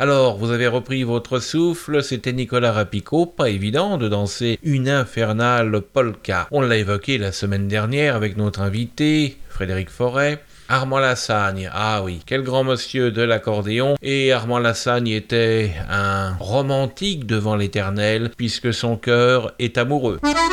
Alors, vous avez repris votre souffle, c'était Nicolas Rapico, pas évident de danser une infernale polka. On l'a évoqué la semaine dernière avec notre invité, Frédéric Forêt. Armand Lassagne, ah oui, quel grand monsieur de l'accordéon, et Armand Lassagne était un romantique devant l'éternel, puisque son cœur est amoureux.